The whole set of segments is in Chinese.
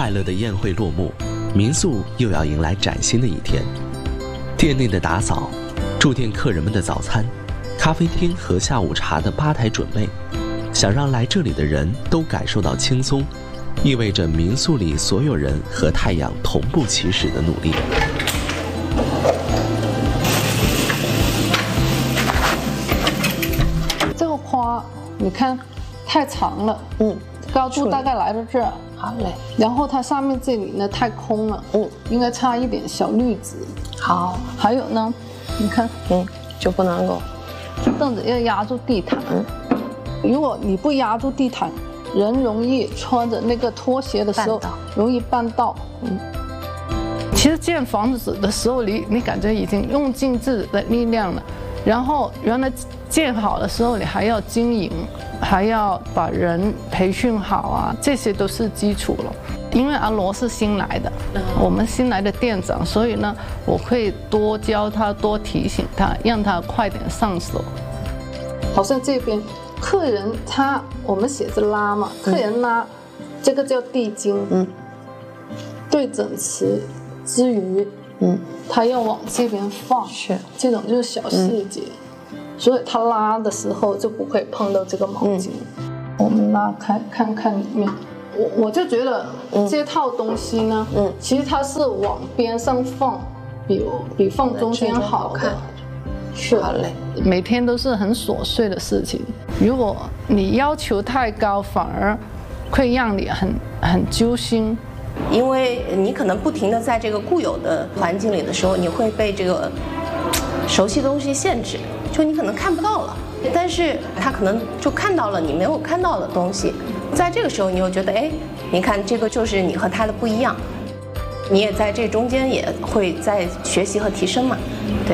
快乐的宴会落幕，民宿又要迎来崭新的一天。店内的打扫，住店客人们的早餐，咖啡厅和下午茶的吧台准备，想让来这里的人都感受到轻松，意味着民宿里所有人和太阳同步起始的努力。 这个花你看太长了，高度大概来到这儿。 好嘞。 然后它上面这里呢太空了，应该插一点小绿植。 好。 还有呢，你看， 就不能够， 凳子要压住地毯。如果你不压住地毯，人容易穿着那个拖鞋的时候容易绊到。其实建房子的时候，你感觉已经用尽自己的力量了，然后原来建好的时候你还要经营，还要把人培训好啊，这些都是基础了。因为阿罗是新来的，我们新来的店长，所以呢，我会多教他，多提醒他，让他快点上手。好像这边客人我们写着拉嘛，客人拉，这个叫地筋，对整齐之余，他要往这边放，是这种就是小细节，所以他拉的时候就不会碰到这个毛巾。我们拉开看看里面，我就觉得这套东西呢，其实它是往边上放，比放中间好看。是，好嘞。每天都是很琐碎的事情，如果你要求太高，反而会让你很揪心。 因为你可能不停地在这个固有的环境里的时候，你会被这个熟悉的东西限制，就你可能看不到了，但是他可能就看到了你没有看到的东西，在这个时候你又觉得，哎，你看这个就是你和他的不一样，你也在这中间也会在学习和提升嘛，对。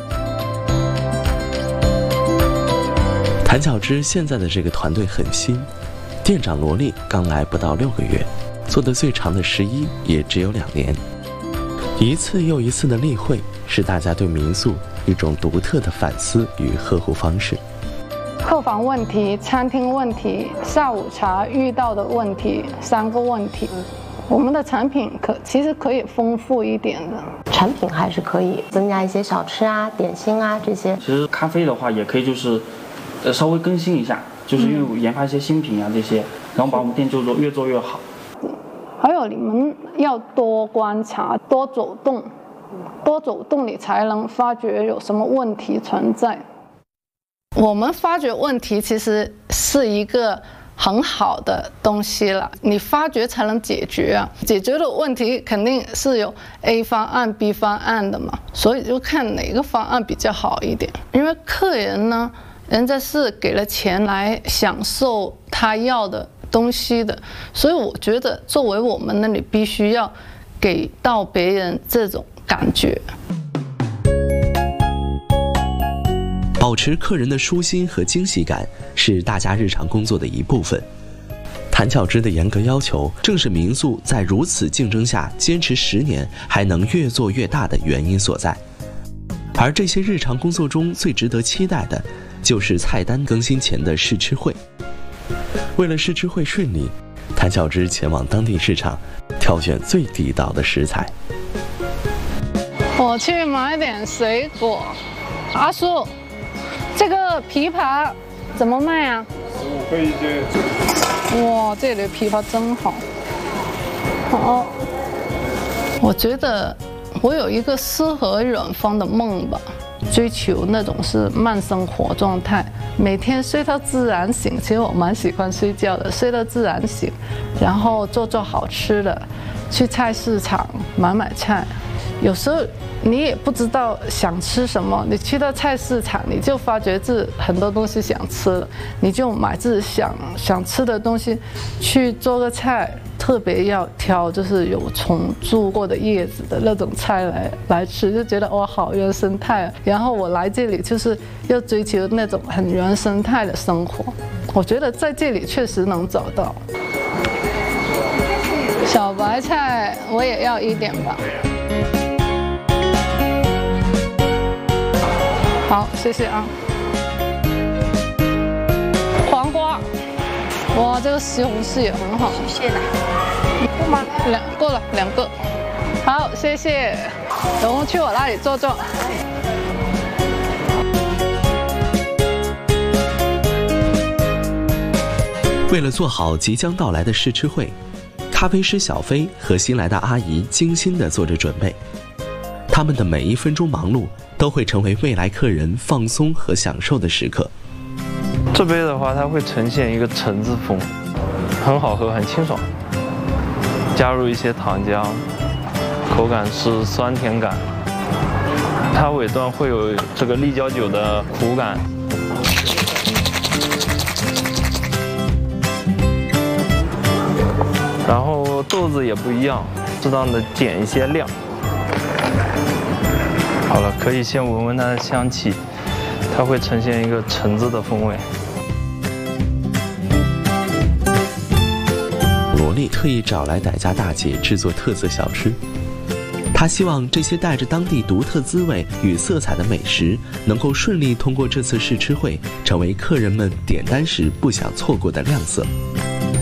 谭巧芝现在的这个团队很新，店长罗丽刚来不到6个月，做的最长的11也只有2年。一次又一次的例会，是大家对民宿一种独特的反思与呵护方式。 客房问题、餐厅问题、下午茶遇到的问题，3个问题。我们的产品其实可以丰富一点的， 产品还是可以增加一些小吃啊、点心啊这些。 其实咖啡的话，也可以就是稍微更新一下，就是因为研发一些新品啊这些，然后把我们店越做越好。 还有你们要多观察，多走动，多走动你才能发觉有什么问题存在。我们发觉问题其实是一个很好的东西了，你发觉才能解决啊。解决的问题肯定是有 A 方案、B 方案的嘛，所以就看哪个方案比较好一点。因为客人呢，人家是给了钱来享受他要的东西的，所以我觉得作为我们那里必须要给到别人这种感觉。 保持客人的舒心和惊喜感是大家日常工作的一部分。谭巧芝的严格要求，正是民宿在如此竞争下坚持10年还能越做越大的原因所在。而这些日常工作中最值得期待的，就是菜单更新前的试吃会。为了试吃会顺利，谭巧芝前往当地市场，挑选最地道的食材。 我去买点水果。阿叔，这个枇杷怎么卖啊？15块1斤。哇，这里的枇杷真好。好，我觉得我有一个诗和远方的梦吧，追求那种是慢生活状态，每天睡到自然醒。其实我蛮喜欢睡觉的，睡到自然醒，然后做好吃的，去菜市场买菜。有时候你也不知道想吃什么，你去到菜市场，你就发觉自己很多东西想吃了，你就买自己想吃的东西去做个菜。特别要挑就是有虫蛀过的叶子的那种菜来吃，就觉得哇好原生态啊。然后我来这里就是要追求那种很原生态的生活，我觉得在这里确实能找到。小白菜我也要1点吧。好，谢谢啊。黄瓜，哇，这个西红柿也很好。谢谢。 够吗？够了，2个。好，谢谢。等我去我那里坐坐。 为了做好即将到来的试吃会，咖啡师小飞和新来的阿姨精心地做着准备。他们的每1分钟忙碌都会成为未来客人放松和享受的时刻。 这杯的话，它会呈现一个橙子风，很好喝，很清爽。加入一些糖浆，口感是酸甜感，它尾段会有这个立交酒的苦感。然后豆子也不一样，适当的减一些量。好了，可以先闻闻它的香气，它会呈现一个橙子的风味。 罗莉特意找来傣家大姐制作特色小吃，她希望这些带着当地独特滋味与色彩的美食能够顺利通过这次试吃会，成为客人们点单时不想错过的亮色。